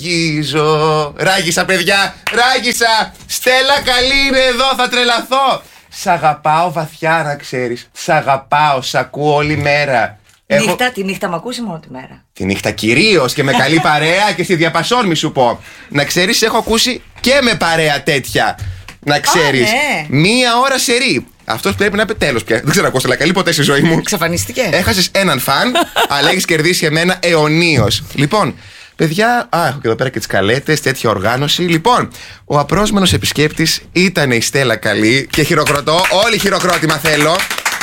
Ράγισα, παιδιά, ράγισα. Στέλλα Καλή είναι εδώ, θα τρελαθώ. Σ' αγαπάω βαθιά, να ξέρεις. Σ' αγαπάω, σ' ακούω όλη μέρα. Τη νύχτα μ' ακούσει μόνο τη μέρα. Τη νύχτα κυρίως και με καλή παρέα και στη διαπασόν μη σου πω. Να ξέρεις, έχω ακούσει και με παρέα τέτοια. Να ξέρεις, ναι. μία ώρα σερί. Αυτός πρέπει να πει τέλος πια. Δεν ξέρω ακούω Στέλλα Καλή ποτέ στη ζωή μου. Εξαφανίστηκε. Έχασες έναν φαν, αλλά έχεις κερδίσει εμένα αιωνίως. Λοιπόν, παιδιά, έχω και εδώ πέρα και τις καλέτες, τέτοια οργάνωση. Λοιπόν, ο απρόσμενος επισκέπτης ήταν η Στέλλα Καλή και χειροκροτώ. Όλοι χειροκρότημα θέλω.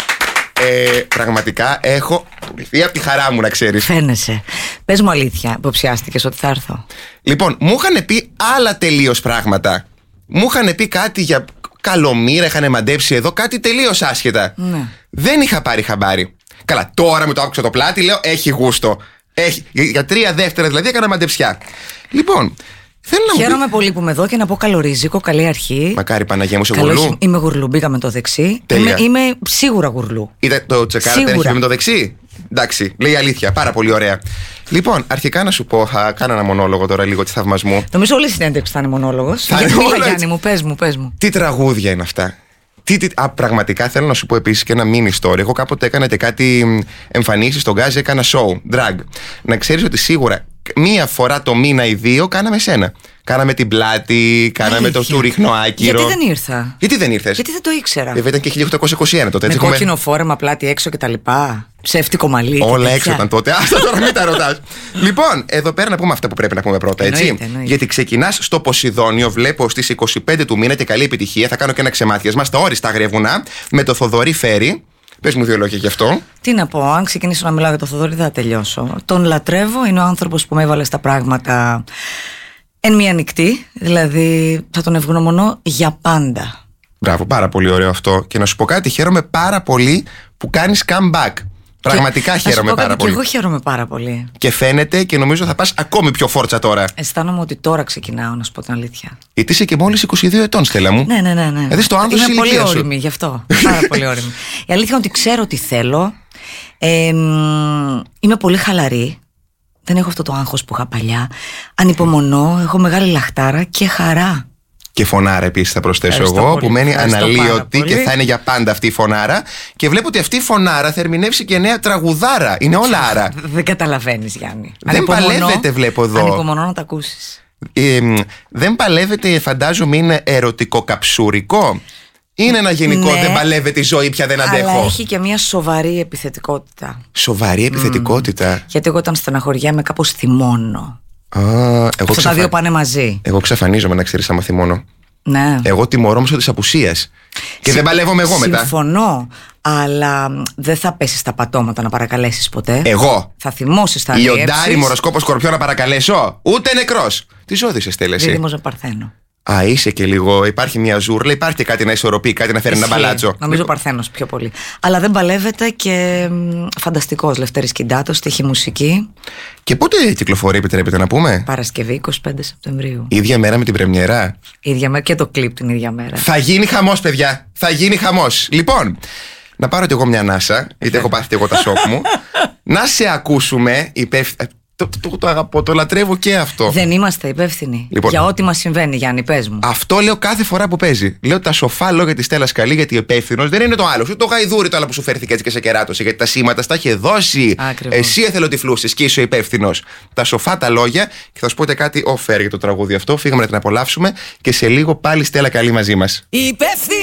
Πραγματικά έχω πουληθεί από τη χαρά μου, να ξέρεις. Φαίνεσαι. Πες μου αλήθεια, υποψιάστηκες ότι θα έρθω? Λοιπόν, μου είχαν πει άλλα τελείως πράγματα. Μου είχαν πει κάτι για καλομήρα, είχαν μαντέψει εδώ, κάτι τελείως άσχετα. Ναι. Δεν είχα πάρει χαμπάρι. Καλά, τώρα με το άκουσα το πλάτη, λέω έχει γούστο. Για 3 δεύτερα δηλαδή έκανα μαντεψιά. Λοιπόν, θέλω να χαίρομαι πολύ που είμαι εδώ και να πω καλορίζικο, καλή αρχή. Μακάρι Παναγία μου, σε γουρλού. Είμαι γουρλού, μπήκα με το δεξί. Είμαι σίγουρα γουρλού. Είδα το τσεκάρατε έχει με το δεξί. Εντάξει, λέει αλήθεια, πάρα πολύ ωραία. Λοιπόν, αρχικά να σου πω, θα κάνω ένα μονόλογο τώρα λίγο τη θαυμασμού. Νομίζω όλη η συνέντευξη θα είναι μονόλογος. Γιάννη μου, πες μου. Τι τραγούδια είναι αυτά. Πραγματικά θέλω να σου πω επίσης και ένα mini story. Εγώ κάποτε έκανα και κάτι εμφανίσεις στον Γκάζι, έκανα show, drag. Να ξέρεις ότι σίγουρα μία φορά το μήνα ή 2 κάναμε σένα. Κάναμε την πλάτη, κάναμε το του ρίχνω άκυρο. Γιατί δεν ήρθα? Γιατί δεν ήρθες? Γιατί δεν το ήξερα. Βέβαια ήταν και 1821 τότε. Με κόκκινο φόρεμα, πλάτη έξω κτλ. Ψεύτικο μαλλί. Όλα έξω ήταν τότε. Άστα τώρα, μην τα ρωτάς. Λοιπόν, εδώ πέρα να πούμε αυτά που πρέπει να πούμε πρώτα, έτσι. Εννοείται. Γιατί ξεκινάς στο Ποσειδόνιο, βλέπω στις 25 του μήνα και καλή επιτυχία. Θα κάνω και ένα ξεμάτιασμα στα όριστα Άγρια Βουνά με το Θοδωρή Φέρι. Πες μου 2 λόγια γι' αυτό. Τι να πω, αν ξεκινήσω να μιλάω για το Θοδωρή δεν θα τελειώσω. Τον λατρεύω, είναι ο άνθρωπος που με έβαλε στα πράγματα εν μία νυχτή. Δηλαδή θα τον ευγνωμονώ για πάντα. Μπράβο, πάρα πολύ ωραίο αυτό. Και να σου πω κάτι, χαίρομαι πάρα πολύ που κάνεις comeback. Πραγματικά χαίρομαι πάρα πολύ. Και εγώ χαίρομαι πάρα πολύ. Και φαίνεται και νομίζω θα πας ακόμη πιο φόρτσα τώρα. Αισθάνομαι ότι τώρα ξεκινάω, να σου πω την αλήθεια. Γιατί είσαι και μόλις 22 ετών, Στέλλα μου. Ναι. Δηλαδή στο άνθος είμαι πολύ ηλικίας σου. όρημη γι' αυτό. Πάρα πολύ όρημη. Η αλήθεια είναι ότι ξέρω τι θέλω. Είμαι πολύ χαλαρή. Δεν έχω αυτό το άγχος που είχα παλιά. Ανυπομονώ, έχω μεγάλη λαχτάρα και χαρά. Και φωνάρα επίσης θα προσθέσω εγώ, που μένει αναλύωτη και θα είναι για πάντα αυτή η φωνάρα. Και βλέπω ότι αυτή η φωνάρα θα ερμηνεύσει και νέα τραγουδάρα. Είναι όλα άρα. Δεν καταλαβαίνεις, Γιάννη. Δεν παλεύετε, βλέπω εδώ. Ανυπομονώ να τα ακούσεις. Δεν παλεύετε, φαντάζομαι είναι ερωτικοκαψουρικό. Είναι ένα γενικό, δεν παλεύεται η ζωή, πια δεν αντέχω. Αλλά έχει και μια σοβαρή επιθετικότητα. Σοβαρή επιθετικότητα. Γιατί εγώ όταν στεναχωριέμαι κάπως θυμώνω. Αυτά τα δύο πάνε μαζί. Εγώ ξαφανίζομαι, να ξέρεις, άμα θυμώνω. Ναι. Εγώ τιμωρώ μέσω της απουσίας. Και δεν παλεύομαι εγώ μετά. Συμφωνώ, αλλά δεν θα πέσεις στα πατώματα να παρακαλέσεις ποτέ. Εγώ. Θα θυμώσεις, θα αλλιεύσεις. Λιοντάρι, μοροσκόπο, σκορπιό να παρακαλέσω. Ούτε νεκρός. Τι ζώδης Στέλλα εσύ? Δίδυμος με Παρθένο. Α, είσαι και λίγο. Υπάρχει μια ζούρλα, υπάρχει και κάτι να ισορροπεί, κάτι να φέρει ένα μπαλάτσο. Νομίζω Παρθένος πιο πολύ. Αλλά δεν παλεύεται και φανταστικός. Λευτέρης Κιντάτος, τύχη μουσική. Και πότε κυκλοφορεί, επιτρέπετε να πούμε? Παρασκευή 25 Σεπτεμβρίου. Ίδια μέρα με την πρεμιέρα. Ίδια μέρα και το κλιπ την ίδια μέρα. Θα γίνει χαμός, παιδιά. Θα γίνει χαμός. Λοιπόν, να πάρω κι εγώ μια ανάσα, γιατί έχω πάθει εγώ τα σοκ μου. Να σε ακούσουμε υπεύθυνα. Το αγαπώ, το λατρεύω και αυτό. Δεν είμαστε υπεύθυνοι για ό,τι μας συμβαίνει, Γιάννη, πες μου. Αυτό λέω κάθε φορά που παίζει. Λέω τα σοφά λόγια της Στέλλας Καλή, γιατί υπεύθυνος δεν είναι το άλλο. Το γαϊδούρι το άλλο που σου φέρθηκε έτσι και σε κεράτωσε. Γιατί τα σήματα στα είχε δώσει. Ακριβώς. Εσύ εθελοτυφλούσες και είσαι ο υπεύθυνος. Τα σοφά τα λόγια. Και θα σου πω κάτι off-air για το τραγούδι αυτό. Φύγαμε να την απολαύσουμε και σε λίγο πάλι Στέλλα Καλή μαζί μας. Υπεύθυνη!